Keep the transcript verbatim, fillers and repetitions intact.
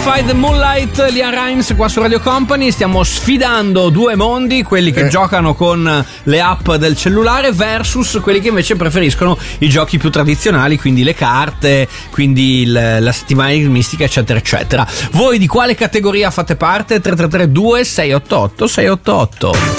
Fight the Moonlight, Liam Rimes qua su Radio Company. Stiamo sfidando due mondi, quelli che eh. giocano con le app del cellulare versus quelli che invece preferiscono i giochi più tradizionali, quindi le carte, quindi il, la settimana enigmistica, eccetera eccetera. Voi di quale categoria fate parte? tre tre tre due sei otto otto sei otto otto.